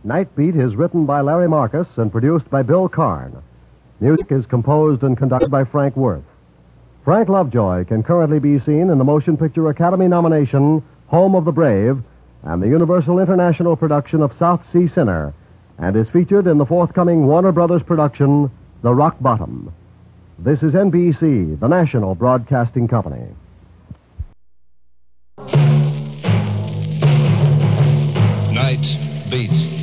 Night Beat is written by Larry Marcus and produced by Bill Karn. Music is composed and conducted by Frank Worth. Frank Lovejoy can currently be seen in the Motion Picture Academy nomination Home of the Brave and the Universal International production of South Sea Sinner, and is featured in the forthcoming Warner Brothers production, The Rock Bottom. This is NBC, the national broadcasting company. Night Beat.